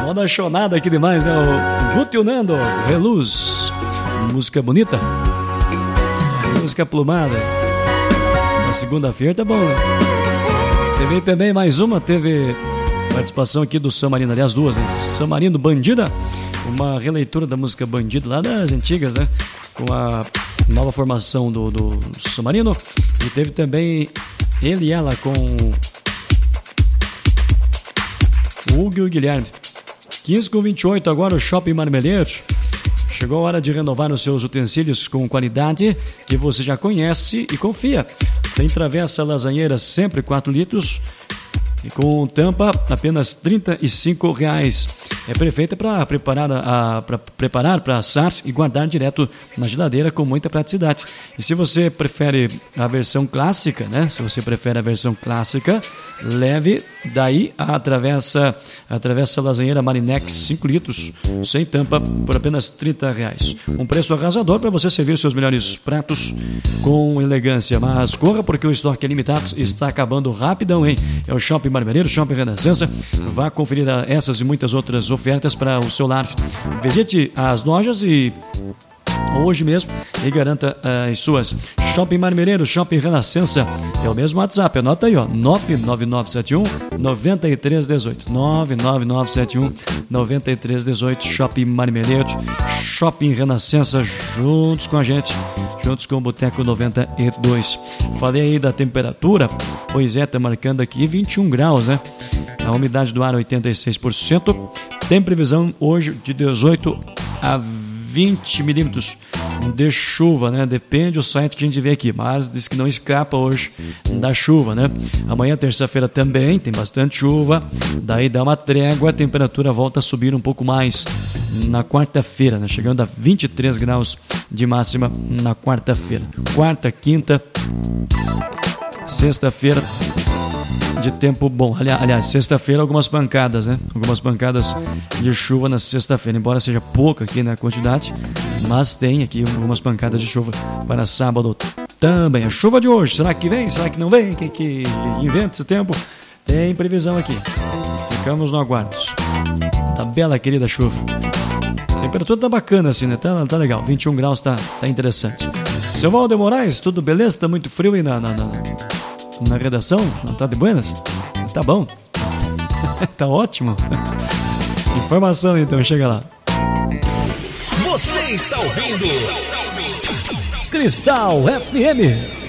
Moda chonada aqui demais, né? O Guto e o Nando, Reluz. Música bonita. Música plumada. Na segunda-feira tá bom, né? Teve também mais uma, teve participação aqui do Samarino, aliás, duas, né? Samarino Bandida, uma releitura da música Bandida lá das antigas, né? Com a nova formação do Samarino. E teve também ele e ela com o Hugo e o Guilherme. 15h28 agora, o Shopping Marmeleiro. Chegou a hora de renovar os seus utensílios com qualidade que você já conhece e confia. Tem travessa lasanheira sempre 4 litros e com tampa apenas R$ 35,00. É perfeita para preparar, para assar e guardar direto na geladeira com muita praticidade. E se você prefere a versão clássica, né? Se você prefere a versão clássica, leve daí a travessa lasanheira Marinex 5 litros, sem tampa, por apenas R$ 30,00. Um preço arrasador para você servir seus melhores pratos com elegância. Mas corra, porque o estoque é limitado, está acabando rapidão, hein? É o Shopping Marmeleiro, Shopping Renascença. Vá conferir essas e muitas outras ofertas para o seu lar. Visite as lojas e hoje mesmo e garanta as suas. Shopping Marmeleiro, Shopping Renascença. É o mesmo WhatsApp, anota aí, ó, 99971-9318. 99971-9318. Shopping Marmeleiro, Shopping Renascença, juntos com a gente, juntos com o Boteco 92. Falei aí da temperatura, pois é, tá marcando aqui 21 graus, né? A umidade do ar 86%. Tem previsão hoje de 18 a 20 milímetros de chuva, né? Depende do site que a gente vê aqui, mas diz que não escapa hoje da chuva, né? Amanhã, terça-feira, também tem bastante chuva, daí dá uma trégua, a temperatura volta a subir um pouco mais na quarta-feira, né? Chegando a 23 graus de máxima na quarta-feira. Quarta, quinta, sexta-feira de tempo bom. Aliás, sexta-feira algumas pancadas, né? Algumas pancadas de chuva na sexta-feira, embora seja pouca aqui na quantidade, mas tem aqui algumas pancadas de chuva para sábado também. A chuva de hoje, será que vem? Será que não vem? Quem que inventa esse tempo? Tem previsão aqui. Ficamos no aguardo. Tá bela, querida chuva. A temperatura tá bacana assim, né? Tá legal. 21 graus tá interessante. Seu Valder Moraes, tudo beleza? Tá muito frio aí na redação? Não tá de buenas? Tá bom. Tá ótimo. Informação então, chega lá. Você está ouvindo Cristal FM.